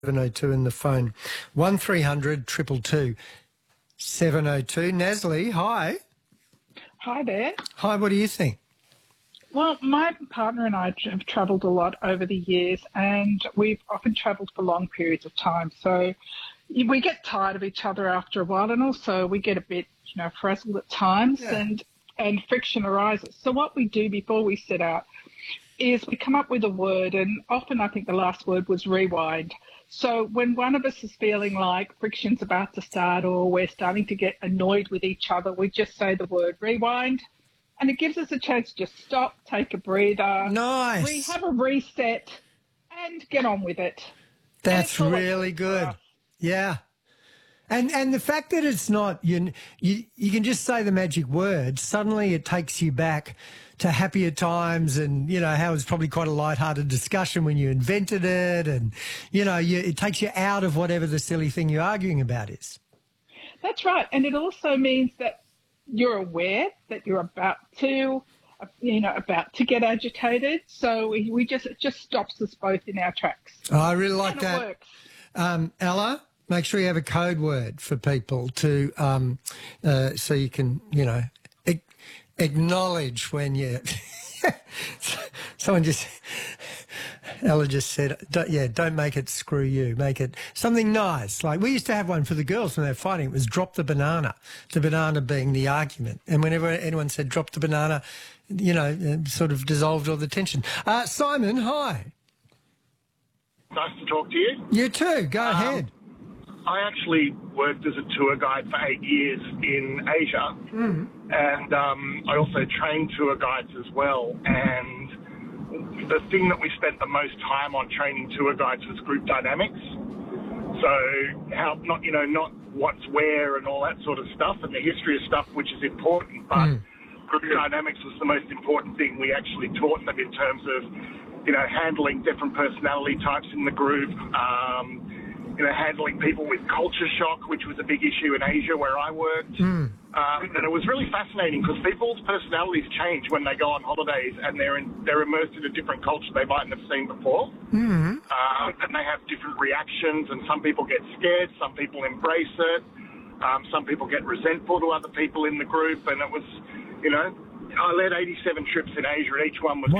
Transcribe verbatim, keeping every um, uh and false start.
seven oh two in the phone. one three hundred two two two seven oh two. Nasli, hi. Hi there. Hi, what do you think? Well, my partner and I have travelled a lot over the years, and we've often travelled for long periods of time. So we get tired of each other after a while, and also we get a bit, you know, frazzled at times, Yeah. and, and friction arises. So what we do before we set out is we come up with a word, and often I think the last word was rewind. So when one of us is feeling like friction's about to start or we're starting to get annoyed with each other, we just say the word rewind, and it gives us a chance to just stop, take a breather, Nice. re- have a reset, and get on with it. That's And it's always really good for good. us. Yeah. And and the fact that it's not, you, you you can just say the magic word, suddenly it takes you back to happier times, and, you know, how it was probably quite a light-hearted discussion when you invented it, and, you know, you, it takes you out of whatever the silly thing you're arguing about is. That's right. And it also means that you're aware that you're about to, uh, you know, about to get agitated. So we, we just, it just stops us both in our tracks. Oh, I really like And that. it works. Um, Ella, make sure you have a code word for people to, um, uh, so you can, you know, ac- acknowledge when you. Someone just, Ella just said, don't, yeah, don't make it screw you. Make it something nice. Like we used to have one for the girls when they were fighting. It was drop the banana. The banana being the argument. And whenever anyone said drop the banana, you know, it sort of dissolved all the tension. Uh, Simon, hi. Nice to talk to you. You too. Go Um, ahead. I actually worked as a tour guide for eight years in Asia, Mm. and um, I also trained tour guides as well. And the thing that we spent the most time on training tour guides was group dynamics. So how not you know not what's where and all that sort of stuff, and the history of stuff, which is important, but Mm. group dynamics was the most important thing we actually taught them in terms of you know handling different personality types in the group. Um, You know, handling people with culture shock, which was a big issue in Asia where I worked. Mm. Um, and it was really fascinating because people's personalities change when they go on holidays and they're in, they're immersed in a different culture they mightn't have seen before. Mm. Um, and they have different reactions, and some people get scared, some people embrace it, um, some people get resentful to other people in the group. And it was, you know, I led eighty-seven trips in Asia, and each one was